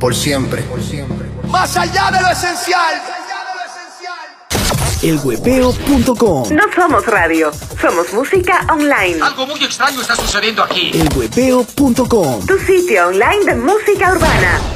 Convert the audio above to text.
por siempre. Más allá de lo esencial. Elwebeo.com. No somos radio, somos música online. Algo muy extraño está sucediendo aquí. Elwebeo.com. Tu sitio online de música urbana.